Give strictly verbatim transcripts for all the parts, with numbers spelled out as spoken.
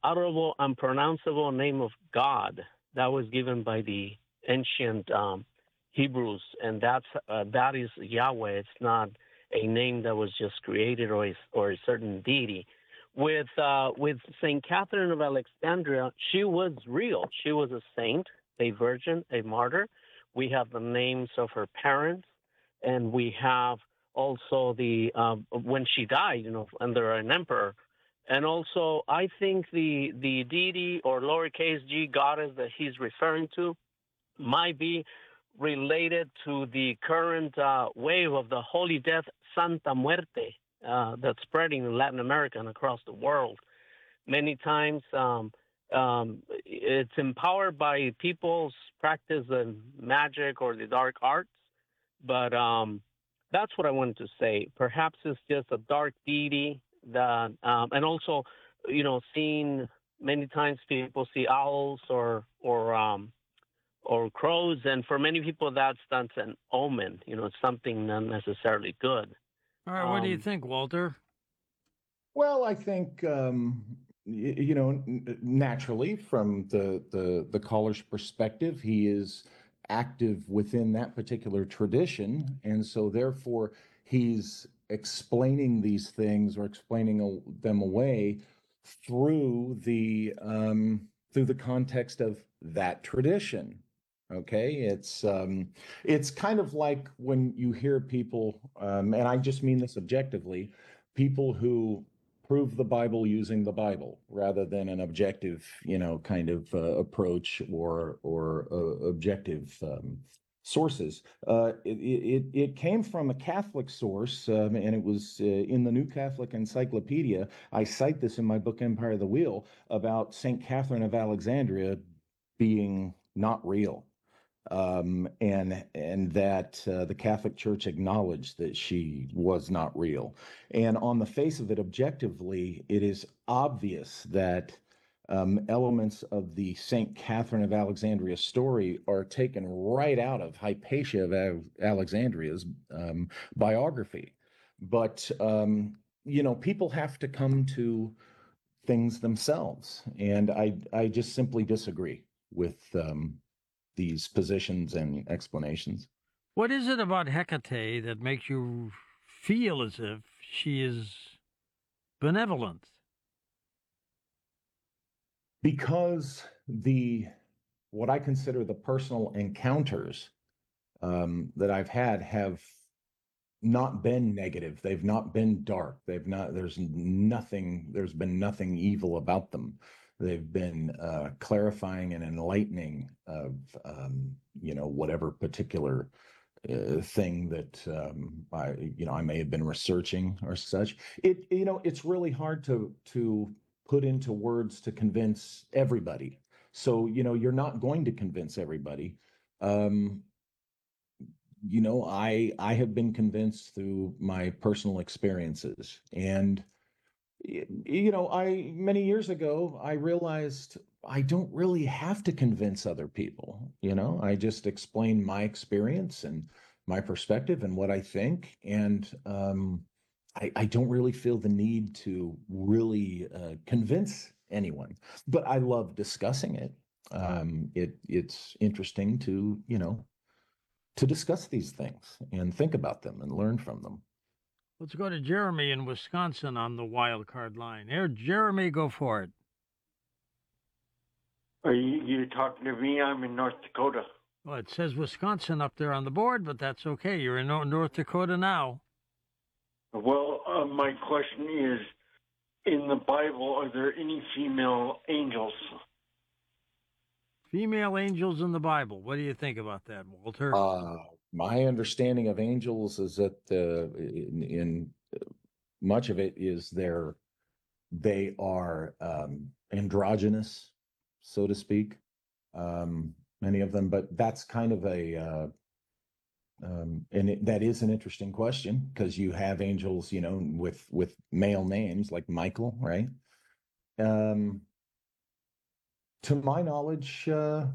unutterable, unpronounceable name of God that was given by the ancient um, Hebrews, and that's uh, that is Yahweh. It's not a name that was just created or a, or a certain deity. With uh, with Saint Catherine of Alexandria, she was real. She was a saint, a virgin, a martyr. We have the names of her parents, and we have also the um, when she died, you know, under an emperor. And also, I think the the deity or lowercase g goddess that he's referring to might be related to the current uh, wave of the Holy Death Santa Muerte uh, that's spreading in Latin America and across the world. Many times, um, um, it's empowered by people's practice of magic or the dark arts, but um, that's what I wanted to say. Perhaps it's just a dark deity that, um, and also, you know, seeing many times people see owls or or um, or crows, and for many people that's that's an omen. You know, it's something not necessarily good. All right, what do you Um, think, Walter? Well, I think um, y- you know n- naturally from the the the caller's perspective, he is active within that particular tradition, and so therefore he's explaining these things or explaining a- them away through the um, through the context of that tradition. Okay, it's um, it's kind of like when you hear people, um, and I just mean this objectively, people who prove the Bible using the Bible rather than an objective, you know, kind of uh, approach or or uh, objective um, sources. Uh, it, it it came from a Catholic source, um, and it was uh, in the New Catholic Encyclopedia. I cite this in my book Empire of the Wheel about Saint Catherine of Alexandria being not real, um, and and that uh, the Catholic Church acknowledged that she was not real. And on the face of it, objectively, it is obvious that um, elements of the Saint Catherine of Alexandria story are taken right out of Hypatia of Alexandria's um, biography. But um, you know, people have to come to things themselves, and I I just simply disagree with um, these positions and explanations. What is it about Hecate that makes you feel as if she is benevolent? Because the what I consider the personal encounters um, that I've had have not been negative. They've not been dark. They've not. There's nothing. There's been nothing evil about them. They've been uh, clarifying and enlightening of um, you know whatever particular uh, thing that um, I you know I may have been researching or such. It you know it's really hard to to put into words to convince everybody. So you know you're not going to convince everybody. Um, you know, I I have been convinced through my personal experiences, and you know, I many years ago I realized I don't really have to convince other people. You know, I just explain my experience and my perspective and what I think, and um, I, I don't really feel the need to really uh, convince anyone. But I love discussing it. Um, it it's interesting to you know to discuss these things and think about them and learn from them. Let's go to Jeremy in Wisconsin on the wild card line. Here, Jeremy, go for it. Are you, you talking to me? I'm in North Dakota. Well, it says Wisconsin up there on the board, but that's okay. You're in North Dakota now. Well, uh, my question is, in the Bible, are there any female angels? Female angels in the Bible. What do you think about that, Walter? Uh, my understanding of angels is that uh, in, in much of it is they're they are um, androgynous, so to speak. Um, many of them, but that's kind of a uh, um, and it, that is an interesting question because you have angels, you know, with with male names like Michael, right? Um, to my knowledge, uh,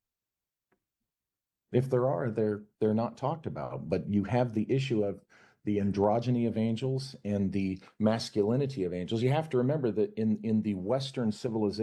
if there are, they're they're not talked about. But you have the issue of the androgyny of angels and the masculinity of angels. You have to remember that in in the Western civilization